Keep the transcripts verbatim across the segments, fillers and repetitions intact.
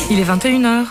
Il est vingt et une heures.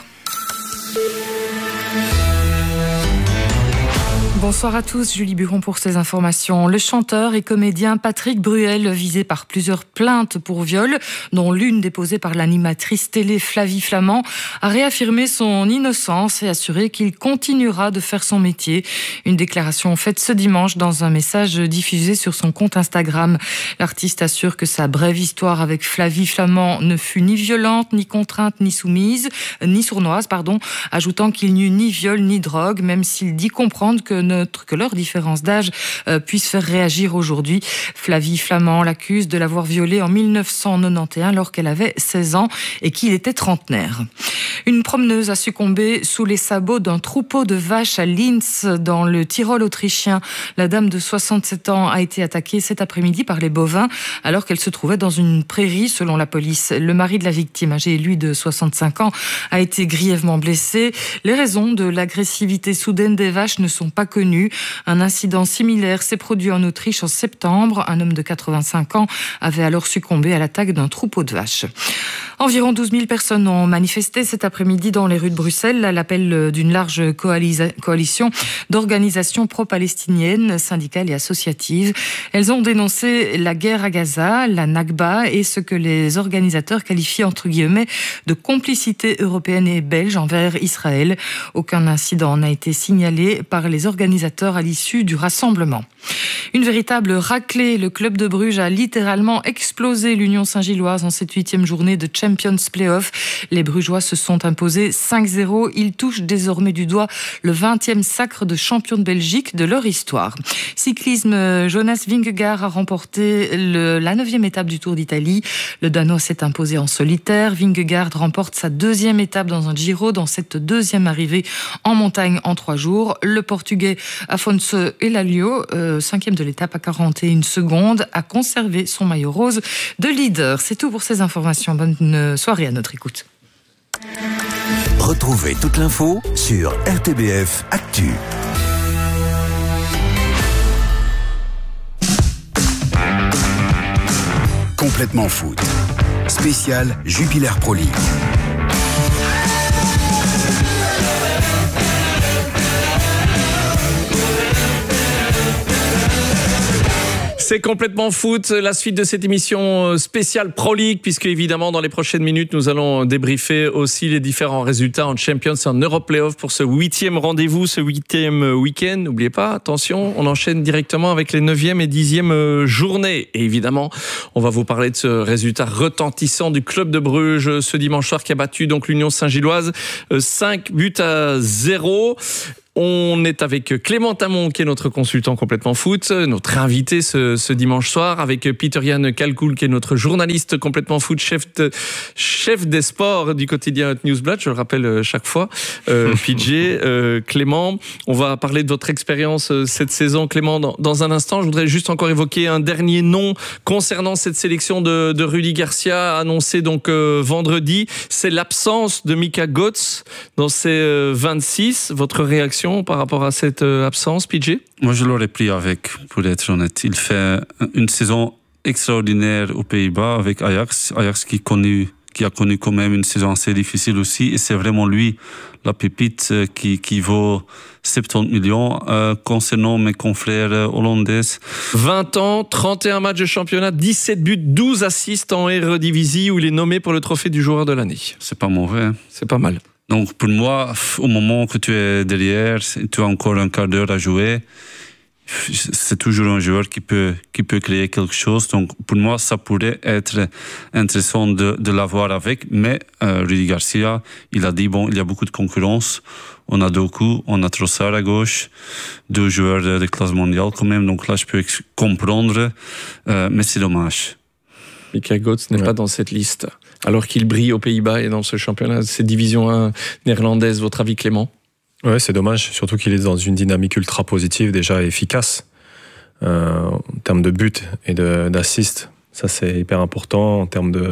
Bonsoir à tous, Julie Buron pour ces informations. Le chanteur et comédien Patrick Bruel, visé par plusieurs plaintes pour viol, dont l'une déposée par l'animatrice télé Flavie Flament, a réaffirmé son innocence et assuré qu'il continuera de faire son métier. Une déclaration faite ce dimanche dans un message diffusé sur son compte Instagram. L'artiste assure que sa brève histoire avec Flavie Flament ne fut ni violente, ni contrainte, ni soumise, ni sournoise, pardon, ajoutant qu'il n'y eut ni viol, ni drogue, même s'il dit comprendre que Notre, que leur différence d'âge euh, puisse faire réagir aujourd'hui. Flavie Flament l'accuse de l'avoir violée en mille neuf cent quatre-vingt-onze alors qu'elle avait seize ans et qu'il était trentenaire. Une promeneuse a succombé sous les sabots d'un troupeau de vaches à Linz dans le Tyrol autrichien. La dame de soixante-sept ans a été attaquée cet après-midi par les bovins alors qu'elle se trouvait dans une prairie selon la police. Le mari de la victime, âgé lui de soixante-cinq ans, a été grièvement blessé. Les raisons de l'agressivité soudaine des vaches ne sont pas connues. Un incident similaire s'est produit en Autriche en septembre. Un homme de quatre-vingt-cinq ans avait alors succombé à l'attaque d'un troupeau de vaches. Environ douze mille personnes ont manifesté cet après-midi dans les rues de Bruxelles à l'appel d'une large coalisa- coalition d'organisations pro-palestiniennes, syndicales et associatives. Elles ont dénoncé la guerre à Gaza, la Nakba et ce que les organisateurs qualifient entre guillemets de complicité européenne et belge envers Israël. Aucun incident n'a été signalé par les organisateurs à l'issue du rassemblement. Une véritable raclée. Le club de Bruges a littéralement explosé l'Union Saint-Gilloise en cette huitième journée de Champions Playoff. Les Brugeois se sont imposés cinq zéro. Ils touchent désormais du doigt le vingtième sacre de champion de Belgique de leur histoire. Cyclisme, Jonas Vingegaard a remporté le, la neuvième étape du Tour d'Italie. Le Danois s'est imposé en solitaire. Vingegaard remporte sa deuxième étape dans un Giro, dans cette deuxième arrivée en montagne en trois jours. Le Portugais Afonso Elalio, euh, cinquième de l'étape à quarante et une secondes, a conservé son maillot rose de leader. C'est tout pour ces informations. Bonne soirée à notre écoute. Retrouvez toute l'info sur R T B F Actu. Complètement foot. Spécial Jupiler Pro League. C'est complètement foot, la suite de cette émission spéciale Pro League, puisque évidemment dans les prochaines minutes nous allons débriefer aussi les différents résultats en Champions et en Europe Playoff pour ce huitième rendez-vous, ce huitième week-end. N'oubliez pas, attention, on enchaîne directement avec les neuvième et dixième journées. Et évidemment, on va vous parler de ce résultat retentissant du club de Bruges ce dimanche soir qui a battu donc l'Union Saint-Gilloise cinq buts à zéro. On est avec Clément Tamon, qui est notre consultant complètement foot, notre invité ce, ce dimanche soir, avec Peter-Jan Kalkoul, qui est notre journaliste complètement foot, chef, de, chef des sports du quotidien Hot Newsblad, je le rappelle chaque fois. Euh, P J, euh, Clément, on va parler de votre expérience cette saison. Clément, dans, dans un instant, je voudrais juste encore évoquer un dernier nom concernant cette sélection de, de Rudy Garcia, annoncée donc euh, vendredi. C'est l'absence de Mika Götze dans ses euh, vingt-six. Votre réaction par rapport à cette absence, P J? Moi, je l'aurais pris avec, pour être honnête. Il fait une saison extraordinaire aux Pays-Bas avec Ajax. Ajax qui, connu, qui a connu quand même une saison assez difficile aussi. Et c'est vraiment lui, la pépite, qui, qui vaut soixante-dix millions. Euh, concernant mes confrères hollandais. vingt ans, trente et un matchs de championnat, dix-sept buts, douze assists en Eredivisie, où il est nommé pour le trophée du joueur de l'année. C'est pas mauvais. C'est pas mal. Donc pour moi, au moment que tu es derrière, tu as encore un quart d'heure à jouer, c'est toujours un joueur qui peut, qui peut créer quelque chose. Donc pour moi, ça pourrait être intéressant de, de l'avoir avec. Mais euh, Rudy Garcia, il a dit, bon, il y a beaucoup de concurrence. On a Doku, on a Trossard à gauche, deux joueurs de, de classe mondiale quand même. Donc là, je peux comprendre, euh, mais c'est dommage. Mika Götze n'est ouais. pas dans cette liste, alors qu'il brille aux Pays-Bas et dans ce championnat, cette division un néerlandaise. Votre avis, Clément? Ouais, c'est dommage, surtout qu'il est dans une dynamique ultra positive, déjà efficace euh, en termes de buts et de, d'assists. Ça, c'est hyper important en termes de,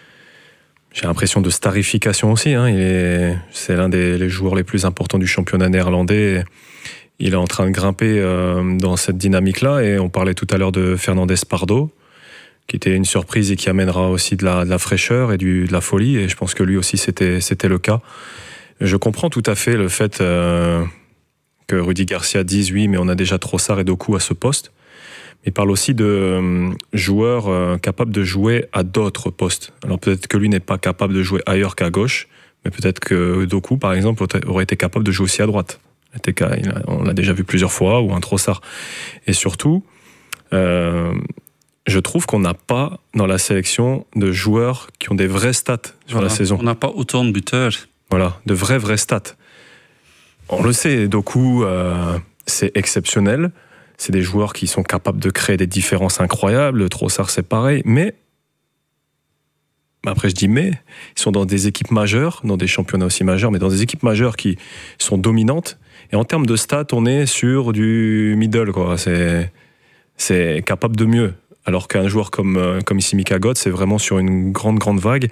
j'ai l'impression de starification aussi. Hein. Il est, c'est l'un des les joueurs les plus importants du championnat néerlandais. Il est en train de grimper euh, dans cette dynamique-là. Et on parlait tout à l'heure de Fernandez Pardo, qui était une surprise et qui amènera aussi de la, de la fraîcheur et du, de la folie. Et je pense que lui aussi, c'était, c'était le cas. Je comprends tout à fait le fait euh, que Rudy Garcia dise oui, mais on a déjà Trossard et Doku à ce poste. Il parle aussi de euh, joueurs euh, capables de jouer à d'autres postes. Alors peut-être que lui n'est pas capable de jouer ailleurs qu'à gauche, mais peut-être que Doku, par exemple, aurait été capable de jouer aussi à droite. On l'a déjà vu plusieurs fois, ou un Trossard. Et surtout, euh, je trouve qu'on n'a pas dans la sélection de joueurs qui ont des vraies stats sur voilà, la saison. On n'a pas autant de buteurs. Voilà, de vrais, vrais stats. On le sait, Doku, euh, c'est exceptionnel. C'est des joueurs qui sont capables de créer des différences incroyables. Trossard, c'est pareil. Mais, après je dis mais, ils sont dans des équipes majeures, dans des championnats aussi majeurs, mais dans des équipes majeures qui sont dominantes. Et en termes de stats, on est sur du middle, quoi. C'est, c'est capable de mieux. Alors qu'un joueur comme, comme ici Mika Götze, c'est vraiment sur une grande, grande vague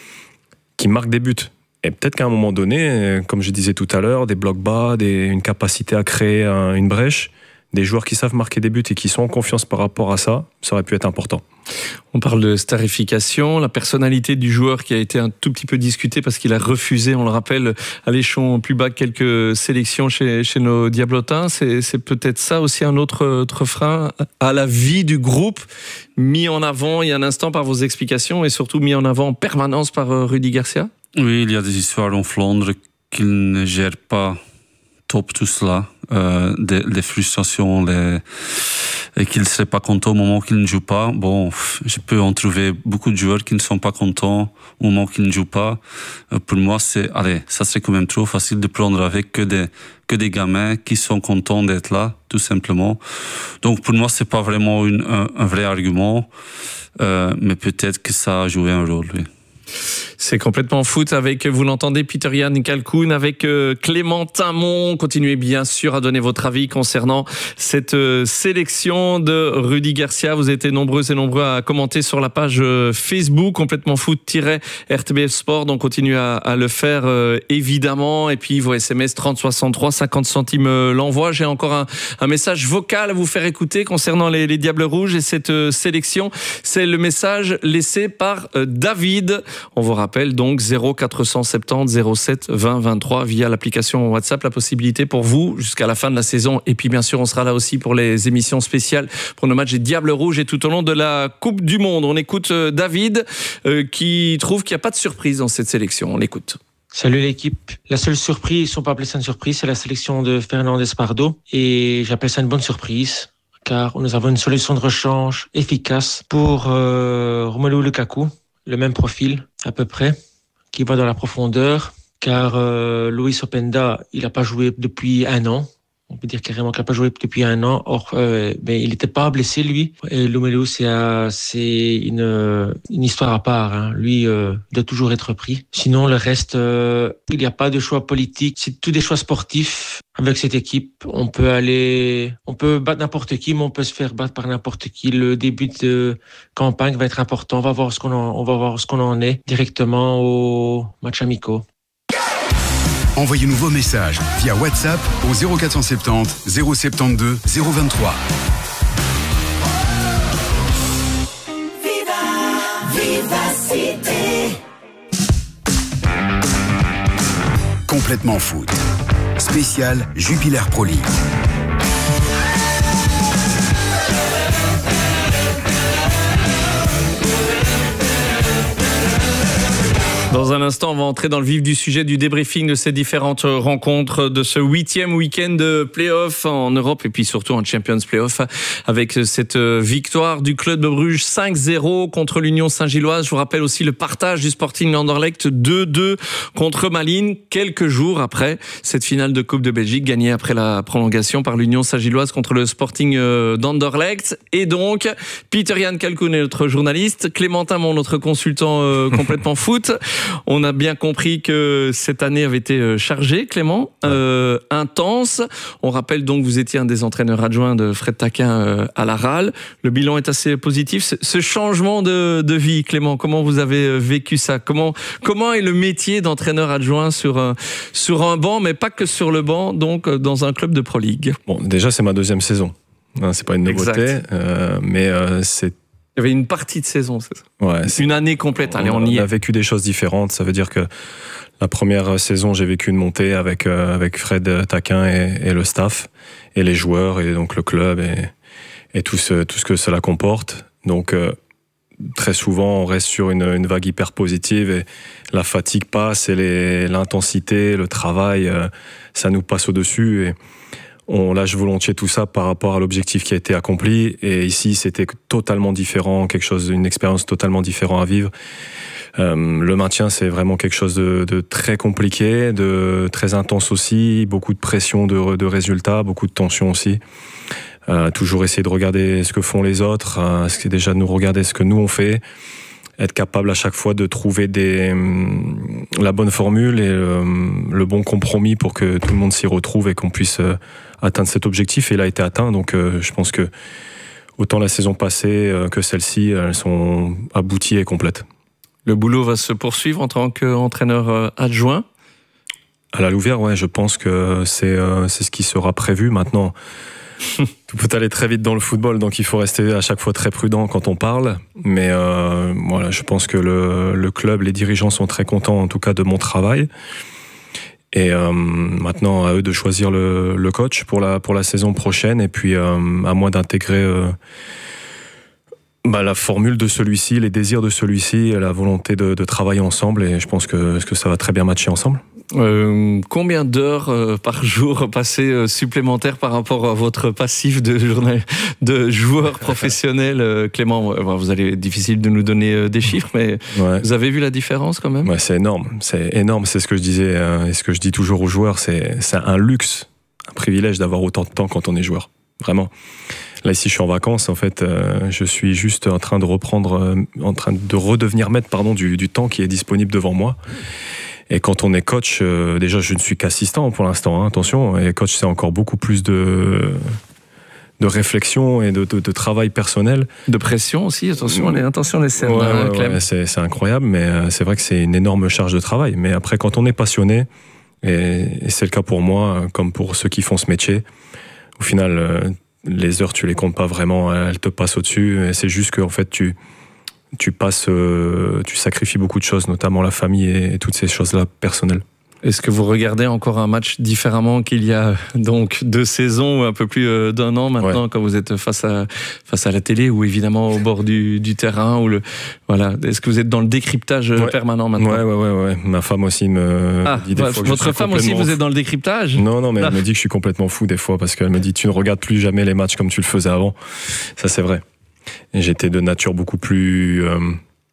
qui marque des buts. Et peut-être qu'à un moment donné, comme je disais tout à l'heure, des blocs bas, des, une capacité à créer un, une brèche, des joueurs qui savent marquer des buts et qui sont en confiance par rapport à ça, ça aurait pu être important. On parle de starification, la personnalité du joueur qui a été un tout petit peu discutée parce qu'il a refusé, on le rappelle, à l'échelon plus bas quelques sélections chez, chez nos Diablotins. C'est, c'est peut-être ça aussi un autre, autre frein à la vie du groupe, mis en avant il y a un instant par vos explications et surtout mis en avant en permanence par Rudy Garcia. Oui, il y a des histoires en Flandre qu'il ne gère pas top tout cela, euh, des, des frustrations, les, et qu'il ne serait pas content au moment qu'il ne joue pas. Bon, je peux en trouver beaucoup de joueurs qui ne sont pas contents au moment qu'ils ne jouent pas. Euh, pour moi, c'est, allez, ça serait quand même trop facile de prendre avec que des, que des gamins qui sont contents d'être là, tout simplement. Donc pour moi, c'est pas vraiment une, un, un vrai argument, euh, mais peut-être que ça a joué un rôle, oui. C'est complètement foot avec, vous l'entendez, Peter-Jan Kalkoun, avec euh, Clément Timon. Continuez bien sûr à donner votre avis concernant cette euh, sélection de Rudy Garcia. Vous êtes nombreux et nombreux à commenter sur la page euh, Facebook, complètement foot-R T B F Sport. Donc continuez à, à le faire euh, évidemment. Et puis vos S M S trente soixante-trois, cinquante centimes euh, l'envoi. J'ai encore un, un message vocal à vous faire écouter concernant les, les Diables Rouges et cette euh, sélection. C'est le message laissé par euh, David. On vous rappelle donc zéro quatre cent soixante-dix zéro sept vingt vingt-trois via l'application WhatsApp, la possibilité pour vous jusqu'à la fin de la saison. Et puis bien sûr, on sera là aussi pour les émissions spéciales pour nos matchs des Diables Rouges et tout au long de la Coupe du Monde. On écoute David euh, qui trouve qu'il n'y a pas de surprise dans cette sélection. On l'écoute. Salut l'équipe. La seule surprise, si on peut appeler ça une surprise, c'est la sélection de Fernandez Pardo. Et j'appelle ça une bonne surprise, car nous avons une solution de rechange efficace pour euh, Romelu Lukaku. Le même profil, à peu près, qui va dans la profondeur, car euh, Luis Openda, il n'a pas joué depuis un an. On peut dire carrément qu'il n'a pas joué depuis un an. Or, euh, mais il n'était pas blessé, lui. Et Romelu, c'est, euh, c'est une, une histoire à part. Hein. Lui, euh, il doit toujours être pris. Sinon, le reste, euh, il n'y a pas de choix politique. C'est tous des choix sportifs. Avec cette équipe, on peut aller, on peut battre n'importe qui, mais on peut se faire battre par n'importe qui. Le début de campagne va être important. On va voir ce qu'on en, on va voir ce qu'on en est directement au match amicaux. Envoyez-nous vos messages via WhatsApp au zéro quatre cent soixante-dix zéro soixante-douze zéro vingt-trois. Vivacité. Complètement foot. Spécial Jupiler Pro League. Dans un instant, on va entrer dans le vif du sujet du débriefing de ces différentes rencontres de ce huitième week-end de play-off en Europe et puis surtout en Champions Play-off avec cette victoire du Club de Bruges cinq zéro contre l'Union Saint-Gilloise. Je vous rappelle aussi le partage du Sporting Anderlecht deux deux contre Malines quelques jours après cette finale de Coupe de Belgique gagnée après la prolongation par l'Union Saint-Gilloise contre le Sporting d'Anderlecht. Et donc, Peter-Jan Kalkoun est notre journaliste, Clément Timon, notre consultant euh, complètement foot. On a bien compris que cette année avait été chargée, Clément, euh, intense. On rappelle donc que vous étiez un des entraîneurs adjoints de Fred Taquin euh, à la R A L. Le bilan est assez positif. Ce changement de, de vie, Clément, comment vous avez vécu ça ? Comment, comment est le métier d'entraîneur adjoint sur un, sur un banc, mais pas que sur le banc, donc dans un club de Pro League ? Bon, déjà, c'est ma deuxième saison. C'est pas une nouveauté, euh, mais euh, c'est Il y avait une partie de saison, c'est ça? Ouais, c'est... Une année complète, allez, on, on y est. On a vécu des choses différentes, ça veut dire que la première saison, j'ai vécu une montée avec, euh, avec Fred Taquin et, et le staff, et les joueurs, et donc le club, et, et tout, ce, tout ce que cela comporte. Donc, euh, très souvent, on reste sur une, une vague hyper positive, et la fatigue passe, et les, l'intensité, le travail, euh, ça nous passe au-dessus, et on lâche volontiers tout ça par rapport à l'objectif qui a été accompli. Et ici, c'était totalement différent, quelque chose, une expérience totalement différente à vivre. Euh, le maintien, c'est vraiment quelque chose de, de très compliqué, de très intense aussi, beaucoup de pression de, de résultats, beaucoup de tension aussi. Euh, toujours essayer de regarder ce que font les autres, euh, c'est déjà de nous regarder ce que nous on fait, être capable à chaque fois de trouver des, la bonne formule et le, le bon compromis pour que tout le monde s'y retrouve et qu'on puisse euh, atteindre cet objectif. Et il a été atteint, donc euh, je pense que autant la saison passée euh, que celle-ci, elles sont abouties et complètes. Le boulot va se poursuivre en tant qu'entraîneur adjoint? À la Louvière, ouais, je pense que c'est, euh, c'est ce qui sera prévu maintenant. Tout peut aller très vite dans le football, donc il faut rester à chaque fois très prudent quand on parle. Mais euh, voilà, je pense que le, le club, les dirigeants sont très contents en tout cas de mon travail. Et euh, maintenant, à eux de choisir le, le coach pour la, pour la saison prochaine. Et puis euh, à moi d'intégrer euh, bah, la formule de celui-ci, les désirs de celui-ci, la volonté de, de travailler ensemble. Et je pense que, que ça va très bien matcher ensemble. Euh, combien d'heures euh, par jour passées euh, supplémentaires par rapport à votre passif de, journal, de joueur professionnel, euh, Clément? Vous allez difficile de nous donner euh, des chiffres, mais ouais. Vous avez vu la différence quand même? Ouais, c'est énorme, c'est énorme, c'est ce que je disais euh, et ce que je dis toujours aux joueurs, c'est, c'est un luxe, un privilège d'avoir autant de temps quand on est joueur, vraiment. Là ici je suis en vacances, en fait, euh, je suis juste en train de reprendre, euh, en train de redevenir maître, pardon, du, du temps qui est disponible devant moi. Et quand on est coach, euh, déjà je ne suis qu'assistant pour l'instant, hein, attention, et coach c'est encore beaucoup plus de, de réflexion et de, de, de travail personnel. De pression aussi, attention, les intentions, les scènes. Ouais, hein, ouais, ouais, c'est, c'est incroyable, mais euh, c'est vrai que c'est une énorme charge de travail. Mais après, quand on est passionné, et, et c'est le cas pour moi, comme pour ceux qui font ce métier, au final, euh, les heures tu les comptes pas vraiment, elles te passent au-dessus, et c'est juste qu'en fait tu... tu passes, euh, tu sacrifies beaucoup de choses, notamment la famille et, et toutes ces choses-là personnelles. Est-ce que vous regardez encore un match différemment qu'il y a donc deux saisons, un peu plus d'un an maintenant, ouais. Quand vous êtes face à face à la télé ou évidemment au bord du, du terrain ou le voilà. Est-ce que vous êtes dans le décryptage ouais. permanent maintenant? Ouais, ouais, ouais, ouais. Ma femme aussi me ah, dit des bah, fois que votre je suis femme aussi, vous êtes dans le décryptage? Non, non, mais ah. elle me dit que je suis complètement fou des fois parce qu'elle me dit tu ne regardes plus jamais les matchs comme tu le faisais avant. Ça, c'est vrai. Et j'étais de nature beaucoup plus euh,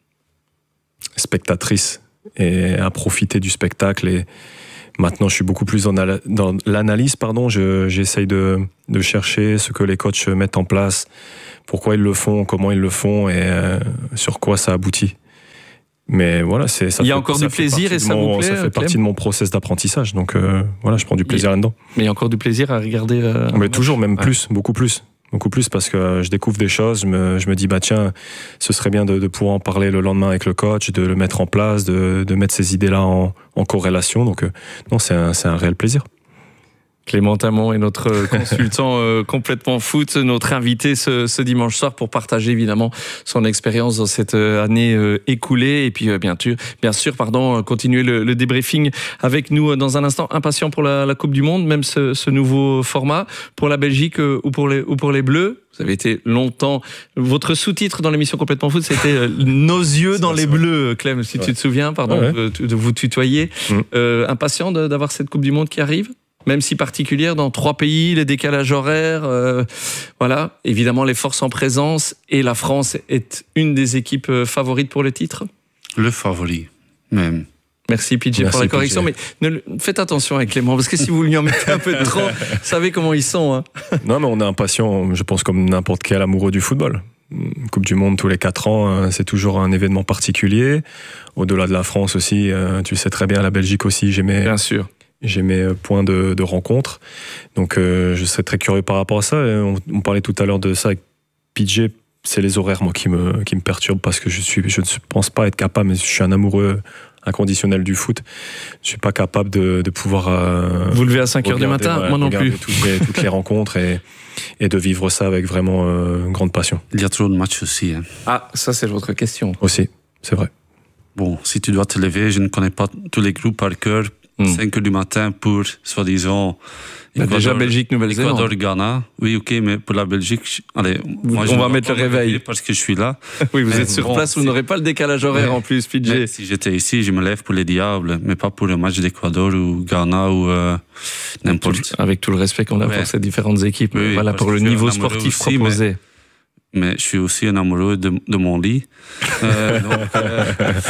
spectatrice et à profiter du spectacle. Et maintenant, je suis beaucoup plus dans, la, dans l'analyse. Pardon, je, j'essaye de, de chercher ce que les coachs mettent en place, pourquoi ils le font, comment ils le font et euh, sur quoi ça aboutit. Mais voilà, c'est ça. Il y a fait, encore du plaisir et ça mon, vous plaît. Ça fait partie Clem? de mon process d'apprentissage. Donc euh, voilà, je prends du plaisir là-dedans. Mais il y a encore du plaisir à regarder. Euh, Mais toujours, même ouais. plus, beaucoup plus. Beaucoup plus parce que je découvre des choses, je me, je me dis bah tiens, ce serait bien de, de pouvoir en parler le lendemain avec le coach, de le mettre en place, de, de mettre ces idées-là en, en corrélation. Donc euh, non, c'est un, c'est un réel plaisir. Clément Tamon est notre consultant euh, complètement foot, notre invité ce, ce dimanche soir pour partager évidemment son expérience dans cette année euh, écoulée et puis euh, bien sûr, bien sûr, pardon, continuer le, le débriefing avec nous dans un instant. Impatient pour la, la Coupe du Monde, même ce, ce nouveau format pour la Belgique euh, ou pour les ou pour les Bleus. Vous avez été longtemps. Votre sous-titre dans l'émission Complètement Foot, c'était euh, Nos yeux dans les bleus, Clem, si ouais. tu te souviens, pardon, ouais. de, de vous tutoyer. Mmh. Euh, impatient de, d'avoir cette Coupe du Monde qui arrive? Même si particulière dans trois pays, les décalages horaires, euh, voilà. Évidemment, les forces en présence et la France est une des équipes favorites pour le titre. Le favori, même. Merci P J Merci pour la correction, P J. Mais ne, faites attention avec Clément, parce que si vous lui en mettez un peu de trop, vous savez comment ils sont. Hein. Non, mais on est impatient, je pense, comme n'importe quel amoureux du football. Coupe du Monde tous les quatre ans, c'est toujours un événement particulier. Au-delà de la France aussi, tu sais très bien, la Belgique aussi, j'aimais. Bien sûr. J'ai mes points de, de rencontre. Donc, euh, je serais très curieux par rapport à ça. On, on parlait tout à l'heure de ça avec P J. C'est les horaires, moi, qui me, qui me perturbent parce que je suis, je ne pense pas être capable, mais je suis un amoureux, inconditionnel du foot, je suis pas capable de, de pouvoir euh, vous lever à cinq heures du matin, ouais, moi non plus. Toutes les, toutes les rencontres et, et de vivre ça avec vraiment euh, grande passion. Il y a trop de matchs aussi. Hein. Ah, ça c'est votre question. Aussi, c'est vrai. Bon, si tu dois te lever, je ne connais pas tous les groupes par cœur. Mm. cinq heures du matin pour, soi-disant, Équador, déjà Belgique, Nouvelle-Zélande. Équador, Ghana. Oui, ok, mais pour la Belgique, allez, moi, on je va mettre le réveil parce que je suis là. Oui, vous mais êtes sur bon, place, vous n'aurez pas le décalage horaire mais, en plus, P J. Si j'étais ici, je me lève pour les Diables, mais pas pour le match d'Équador ou Ghana ou euh, n'importe. Tout, avec tout le respect qu'on a ouais. pour ces différentes équipes, oui, voilà, pour le niveau sportif aussi, proposé. Mais... Mais je suis aussi un amoureux de, de mon lit. Euh, donc, euh,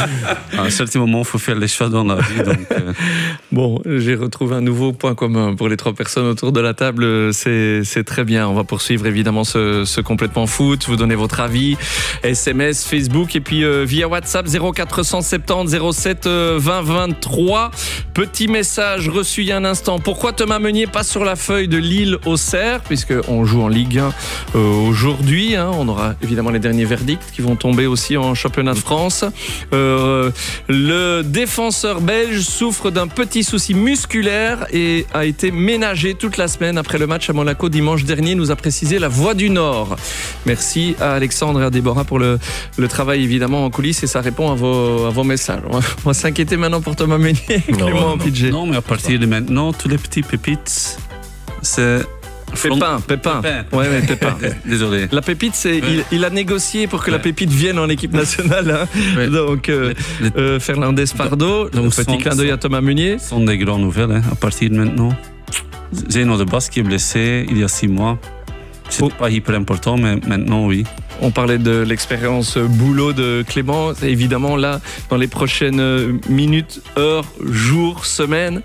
à un certain moment, il faut faire les choix dans la vie. Donc, euh... Bon, j'ai retrouvé un nouveau point commun pour les trois personnes autour de la table. C'est, c'est très bien. On va poursuivre évidemment ce, ce complètement foot. Vous donnez votre avis. S M S, Facebook et puis euh, via WhatsApp zéro quatre cent soixante-dix zéro sept vingt vingt-trois. Petit message reçu il y a un instant. Pourquoi Thomas Meunier passe sur la feuille de Lille-Auxerre, puisqu'on joue en Ligue un euh, aujourd'hui, hein. On aura évidemment les derniers verdicts qui vont tomber aussi en championnat de France. Euh, le défenseur belge souffre d'un petit souci musculaire et a été ménagé toute la semaine après le match à Monaco dimanche dernier, nous a précisé la Voix du Nord. Merci à Alexandre et à Déborah pour le, le travail évidemment en coulisses et ça répond à vos, à vos messages. On va, on va s'inquiéter maintenant pour Thomas Meunier, Clément P J. Non, mais à partir de maintenant, tous les petits pépites, c'est... Pépin, Pépin. Pépin. Ouais, ouais, Pépin. Désolé. La pépite, c'est, ouais. il, il a négocié pour que ouais. la pépite vienne en équipe nationale. Hein. Ouais. Donc, euh, les, les... Euh, Fernandez Pardo, donc petit clin d'œil à Thomas Meunier. Ce sont des grandes nouvelles, hein, à partir de maintenant. Zeno de Bas qui est blessé il y a six mois. C'est oh. pas hyper important, mais maintenant, oui. On parlait de l'expérience boulot de Clément. Évidemment, là, dans les prochaines minutes, heures, jours, semaines,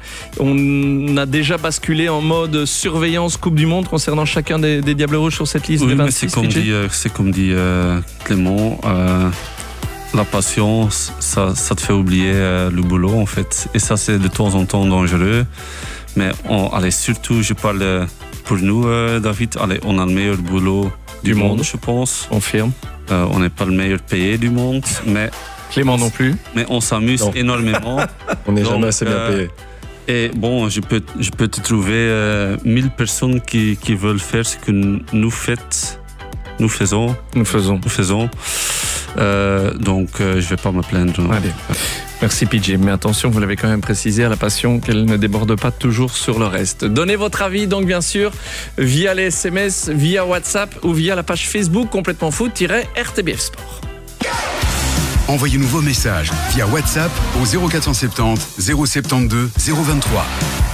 on a déjà basculé en mode surveillance Coupe du Monde concernant chacun des, des Diables Rouges sur cette liste oui, des vingt-six. C'est comme, dit, euh, c'est comme dit euh, Clément, euh, la passion, ça, ça te fait oublier euh, le boulot, en fait. Et ça, c'est de temps en temps dangereux. Mais on, allez, surtout, je parle pour nous, euh, David, allez, on a le meilleur boulot du, du monde, monde, je pense. Confirme. Euh, on n'est pas le meilleur payé du monde, mais... Clément non plus. Mais on s'amuse non. énormément. On n'est jamais assez bien payé. Euh, et bon, je peux, je peux te trouver euh, mille personnes qui, qui veulent faire ce que nous faites, nous faisons. Nous faisons. Nous faisons. Euh, donc, euh, je ne vais pas me plaindre. Allez. Merci P J, mais attention, vous l'avez quand même précisé à la passion qu'elle ne déborde pas toujours sur le reste. Donnez votre avis donc bien sûr via les S M S, via WhatsApp ou via la page Facebook complètement foot-R T B F Sport. Envoyez-nous vos messages via WhatsApp au zéro quatre cent soixante-dix zéro soixante-douze zéro vingt-trois.